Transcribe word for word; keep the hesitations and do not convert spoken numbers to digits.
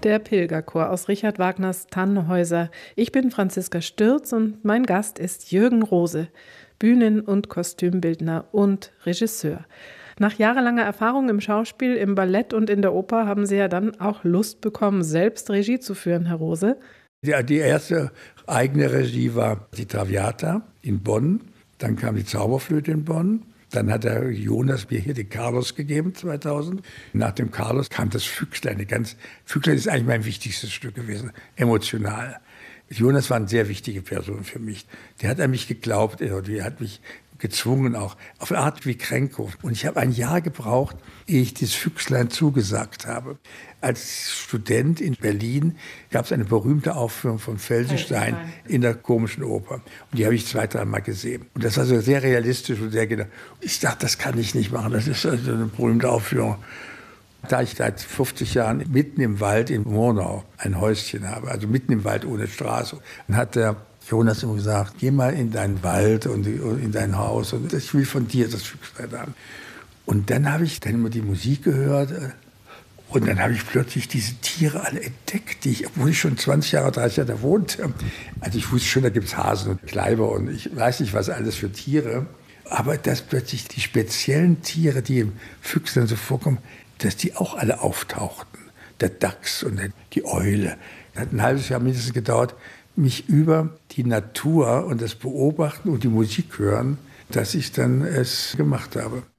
Der Pilgerchor aus Richard Wagners Tannhäuser. Ich bin Franziska Stürz und mein Gast ist Jürgen Rose, Bühnen- und Kostümbildner und Regisseur. Nach jahrelanger Erfahrung im Schauspiel, im Ballett und in der Oper haben Sie ja dann auch Lust bekommen, selbst Regie zu führen, Herr Rose. Ja, die erste eigene Regie war die Traviata in Bonn. Dann kam die Zauberflöte in Bonn. Dann hat der Jonas mir hier den Carlos gegeben, zweitausend. Nach dem Carlos kam das Füchslein. Die ganz, Füchslein ist eigentlich mein wichtigstes Stück gewesen, emotional. Jonas war eine sehr wichtige Person für mich. Der hat an mich geglaubt, der hat mich gezwungen auch, auf eine Art wie Krenkow. Und ich habe ein Jahr gebraucht, ehe ich das Füchslein zugesagt habe. Als Student in Berlin gab es eine berühmte Aufführung von Felsenstein in der Komischen Oper. Und die habe ich zwei, dreimal gesehen. Und das war so sehr realistisch und sehr genau. Ich dachte, das kann ich nicht machen, das ist also eine berühmte Aufführung. Da ich seit fünfzig Jahren mitten im Wald in Murnau ein Häuschen habe, also mitten im Wald ohne Straße, dann hat der Jonas immer gesagt, geh mal in deinen Wald und in dein Haus und ich will von dir das Füchslein haben. Und dann habe ich dann immer die Musik gehört und dann habe ich plötzlich diese Tiere alle entdeckt, die ich, obwohl ich schon zwanzig Jahre, dreißig Jahre da wohnte. Also ich wusste schon, da gibt es Hasen und Kleiber und ich weiß nicht, was alles für Tiere. Aber dass plötzlich die speziellen Tiere, die im Füchslein so vorkommen, dass die auch alle auftauchten. Der Dachs und die Eule. Das hat ein halbes Jahr mindestens gedauert, mich über die Natur und das Beobachten und die Musik hören, dass ich dann es gemacht habe.